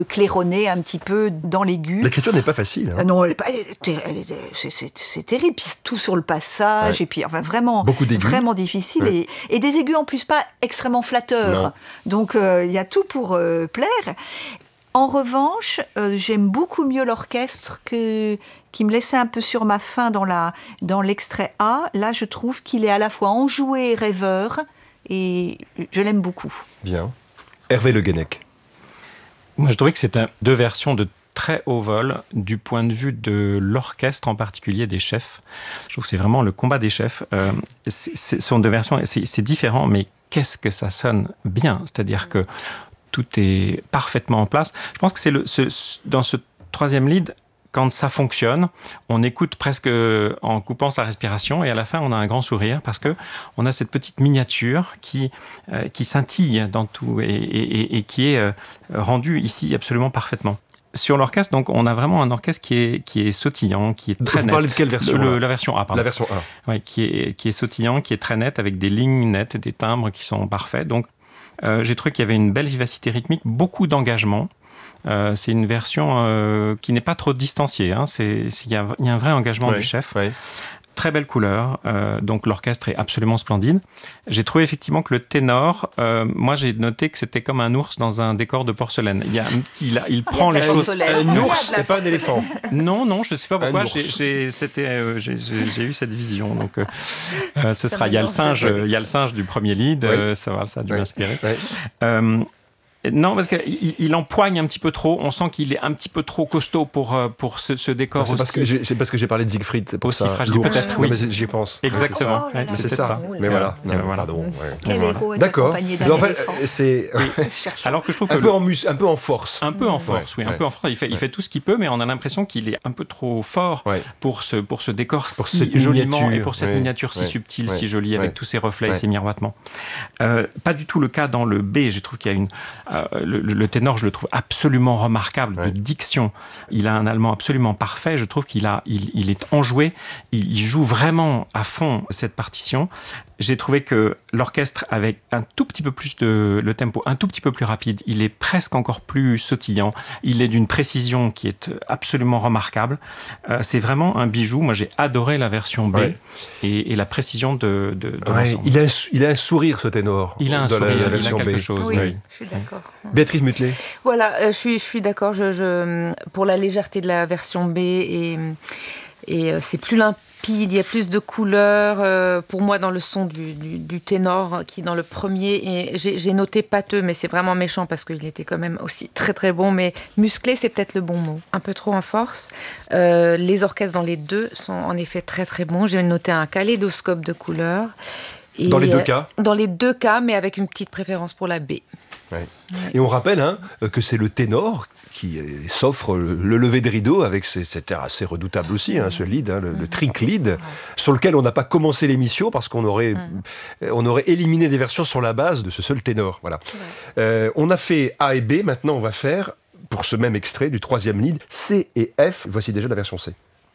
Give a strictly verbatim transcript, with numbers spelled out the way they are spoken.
claironner un petit peu dans l'aigu. L'écriture n'est pas facile. Hein. Euh, non, elle est pas, elle est ter- elle est- c'est, c'est, c'est terrible. Puis tout sur le passage, Ouais. et puis enfin vraiment, Beaucoup d'aigus. vraiment difficile. Ouais. Et, et des aigus en plus pas extrêmement flatteurs. Non. Donc il euh, y a tout pour euh, plaire. En revanche, euh, j'aime beaucoup mieux l'orchestre que, qui me laissait un peu sur ma faim dans, la, dans l'extrait A. Là, je trouve qu'il est à la fois enjoué et rêveur, et je l'aime beaucoup. Bien. Hervé Le Guenec. Moi, je trouvais que c'était deux versions de très haut vol du point de vue de l'orchestre, en particulier des chefs. Je trouve que c'est vraiment le combat des chefs. Euh, c'est, c'est, ce sont deux versions, c'est, c'est différent, mais qu'est-ce que ça sonne bien. C'est-à-dire que tout est parfaitement en place. Je pense que c'est le, ce, dans ce troisième lead, quand ça fonctionne, on écoute presque en coupant sa respiration et à la fin, on a un grand sourire parce que on a cette petite miniature qui, euh, qui scintille dans tout et, et, et qui est euh, rendue ici absolument parfaitement. Sur l'orchestre, donc, on a vraiment un orchestre qui est, qui est sautillant, qui est très Vous net. parlez de quelle version? Le, la version A, pardon. La version A. Oui, qui est, qui est sautillant, qui est très net, avec des lignes nettes, des timbres qui sont parfaits. Donc, euh, j'ai trouvé qu'il y avait une belle vivacité rythmique, beaucoup d'engagement. Euh, c'est une version euh, qui n'est pas trop distanciée. Hein. C'est, il y a, il y a un vrai engagement Ouais, du chef. ouais. Très belle couleur, euh, donc l'orchestre est absolument splendide. J'ai trouvé effectivement que le ténor, euh, moi j'ai noté que c'était comme un ours dans un décor de porcelaine. Il y a un petit, là, il prend Il y a les de la choses. porcelaine. Un Il y a ours de la et pas un porcelaine. éléphant. Non, non, je sais pas pourquoi. Un J'ai, ours. j'ai, c'était, euh, j'ai, j'ai, j'ai eu cette vision. Donc, euh, euh, ce Ça sera. Il y a le m'énerve. singe, euh, il y a le singe du premier lead. Oui. euh, ça va, ça a dû Oui. m'inspirer. Ouais. Euh, Non, parce qu'il il empoigne un petit peu trop. On sent qu'il est un petit peu trop costaud pour, euh, pour ce, ce décor C'est aussi. parce, que j'ai, c'est parce que j'ai parlé de Siegfried. C'est pour Aussi ça. fragile, L'ours. peut-être, Non, oui. mais j'y pense. Exactement. Oh là Ouais, là. Mais c'est c'était ça. ça. Mais voilà. Et Non, voilà. Pardon. ouais. Quel Voilà. héros est D'accord. accompagné d'un Mais en fait, éléphant. c'est Alors que je trouve que un le- peu en mus, un peu en force. Un peu en force, Ouais, oui, un ouais. peu en force. Il fait, il Ouais. fait tout ce qu'il peut, mais on a l'impression qu'il est un peu trop fort Ouais. pour ce, pour ce décor Pour si cette joliment miniature, et pour cette ouais, miniature si ouais, subtile, ouais, si jolie, avec ouais. tous ses reflets Ouais. et ses miroitements. Euh, pas du tout le cas dans le B. Je trouve qu'il y a une... euh, le, le ténor, je le trouve absolument remarquable, Ouais. de diction. Il a un allemand absolument parfait. Je trouve qu'il a, il, il est enjoué. Il, il joue vraiment à fond cette partition. J'ai trouvé que l'orchestre, avec un tout petit peu plus de... le tempo un tout petit peu plus rapide, il est presque encore plus sautillant. Il est d'une précision qui est absolument remarquable. Euh, c'est vraiment un bijou. Moi, j'ai adoré la version B Ouais. et, et la précision de, de, de Ouais, l'ensemble. il, a un, sou- il a un sourire, ce ténor. Il a un dans la- sourire, la il a version quelque B. chose. Oui, oui. je suis d'accord. Béatrice Mutelet. Voilà, euh, je suis, je suis d'accord. Je, je, pour la légèreté de la version B, et, et euh, c'est plus limpide, il y a plus de couleurs, euh, pour moi, dans le son du, du, du ténor, qui dans le premier, et j'ai, j'ai noté pâteux, mais c'est vraiment méchant, parce qu'il était quand même aussi très très bon, mais musclé, c'est peut-être le bon mot. Un peu trop en force. Euh, les orchestres dans les deux sont en effet très très bons. J'ai noté un kaléidoscope de couleurs. Et, Dans les deux euh, cas. Dans les deux cas, mais avec une petite préférence pour la B. Ouais. Et on rappelle hein, que c'est le ténor qui euh, s'offre le, le lever de rideau avec ce- cet air assez redoutable aussi, hein, ce lead, hein, le, le trink lead, sur lequel on n'a pas commencé l'émission parce qu'on aurait, euh, on aurait éliminé des versions sur la base de ce seul ténor. Voilà. Euh, on a fait A et B, maintenant on va faire, pour ce même extrait du troisième lead, C et F. Voici déjà la version C.